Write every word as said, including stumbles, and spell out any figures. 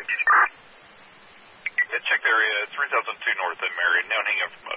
Yeah, check area three thousand two north of Marion, now hang up uh,